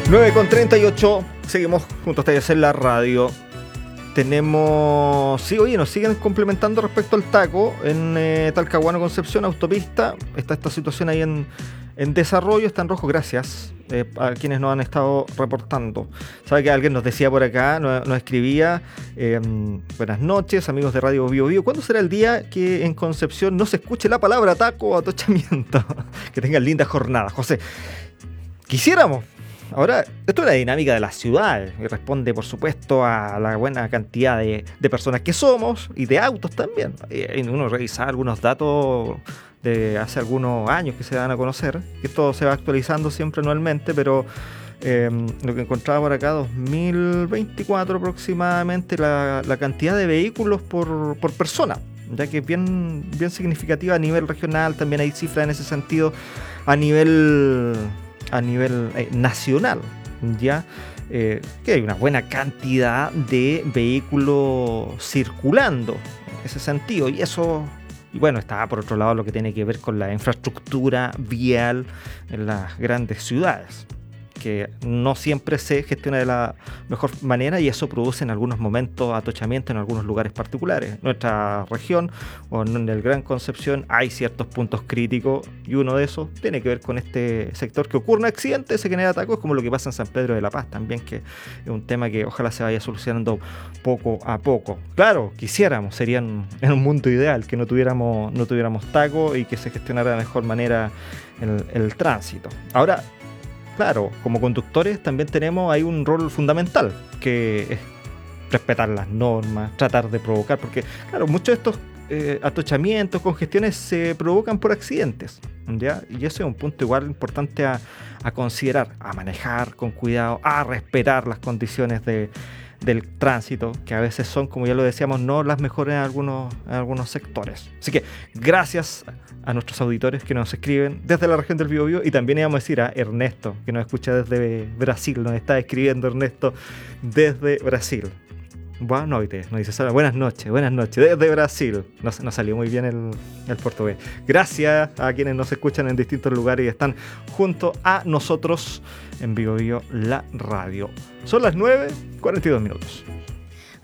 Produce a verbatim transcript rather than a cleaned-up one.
nueve con treinta y ocho, seguimos junto a ustedes en la radio. Tenemos, sí, oye, nos siguen complementando respecto al taco en eh, Talcahuano, Concepción, autopista. Está esta situación ahí en, en desarrollo, está en rojo, gracias eh, a quienes nos han estado reportando. Sabe que alguien nos decía por acá, nos, nos escribía, eh, buenas noches, amigos de Radio Bio Bio. ¿Cuándo será el día que en Concepción no se escuche la palabra taco o atochamiento? Que tengan linda jornada, José. Quisiéramos. Ahora, esto es la dinámica de la ciudad y responde, por supuesto, a la buena cantidad de, de personas que somos y de autos también. Y uno revisa algunos datos de hace algunos años que se dan a conocer, que esto se va actualizando siempre anualmente, pero eh, lo que encontraba por acá, dos mil veinticuatro aproximadamente, la, la cantidad de vehículos por, por persona, ya que es bien, bien significativa a nivel regional. También hay cifras en ese sentido a nivel... a nivel eh, nacional, ya eh, que hay una buena cantidad de vehículos circulando en ese sentido, y eso, y bueno, está por otro lado lo que tiene que ver con la infraestructura vial en las grandes ciudades, que no siempre se gestiona de la mejor manera, y eso produce en algunos momentos atochamiento en algunos lugares particulares. En nuestra región o en el Gran Concepción hay ciertos puntos críticos, y uno de esos tiene que ver con este sector, que ocurre un accidente, se genera tacos, como lo que pasa en San Pedro de la Paz también, que es un tema que ojalá se vaya solucionando poco a poco. Claro, quisiéramos, sería en un mundo ideal que no tuviéramos, no tuviéramos tacos y que se gestionara de mejor manera el, el tránsito. Ahora, claro, como conductores también tenemos ahí un rol fundamental, que es respetar las normas, tratar de provocar, porque claro, muchos de estos eh, atochamientos, congestiones se provocan por accidentes, ¿ya? Y ese es un punto igual importante a, a considerar, a manejar con cuidado, a respetar las condiciones de, del tránsito, que a veces son, como ya lo decíamos, no las mejores en algunos, en algunos sectores. Así que gracias a nuestros auditores que nos escriben desde la región del Biobío, y también íbamos a decir a Ernesto, que nos escucha desde Brasil. Nos está escribiendo Ernesto desde Brasil. Buenas noches, nos dice Sara, buenas noches, buenas noches, desde Brasil. Nos, nos salió muy bien el, el portugués. Gracias a quienes nos escuchan en distintos lugares y están junto a nosotros en Biobío, la radio. Son las nueve cuarenta y dos minutos.